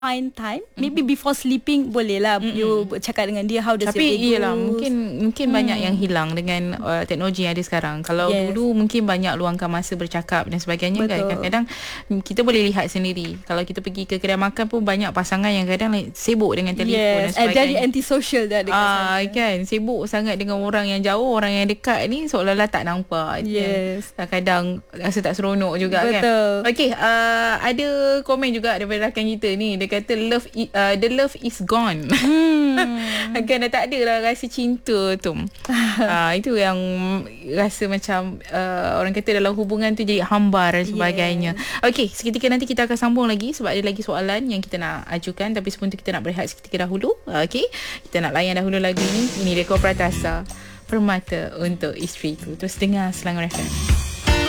find time, maybe before sleeping boleh lah you cakap dengan dia how does your day Tapi iyalah, goes. mungkin banyak yang hilang dengan teknologi yang ada sekarang. Kalau dulu mungkin banyak luangkan masa bercakap dan sebagainya. Kan, kadang-kadang kita boleh lihat sendiri. Kalau kita pergi ke kedai makan pun banyak pasangan yang kadang sibuk dengan telefon dan sebagainya. Jadi anti-social dah dekat sana. Kan, sibuk sangat dengan orang yang jauh, orang yang dekat ni seolah-olah tak nampak. Kadang rasa tak seronok juga. Betul. kan. Okey, ada komen juga daripada rakan kita ni. Dia kata the love is gone. Kan dah tak ada lah rasa cinta tu. Itu yang rasa macam orang kata dalam hubungan tu jadi hambar dan sebagainya. Okey, seketika nanti kita akan sambung lagi sebab ada lagi soalan yang kita nak ajukan, tapi sebelum tu kita nak berehat seketika dahulu. Okey, kita nak layan dahulu lagu ni. Ini Rekor Pratasa, Permata untuk Isteriku. Terus dengar Selangor FM.